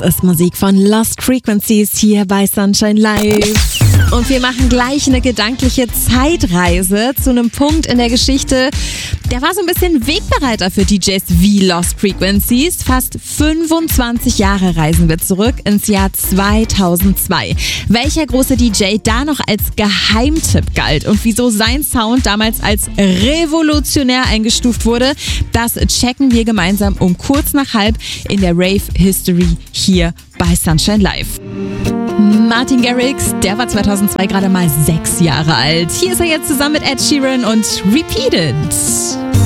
ist Musik von Lost Frequencies hier bei Sunshine Live. Und wir machen gleich eine gedankliche Zeitreise zu einem Punkt in der Geschichte, der war so ein bisschen Wegbereiter für DJs wie Lost Frequencies. Fast 25 Jahre reisen wir zurück ins Jahr 2002. Welcher große DJ da noch als Geheimtipp galt und wieso sein Sound damals als revolutionär eingestuft wurde, das checken wir gemeinsam um kurz nach halb in der Rave History hier bei Sunshine Live. Martin Garrix, der war 2002 gerade mal 6 Jahre alt. Hier ist er jetzt zusammen mit Ed Sheeran und Repeat It.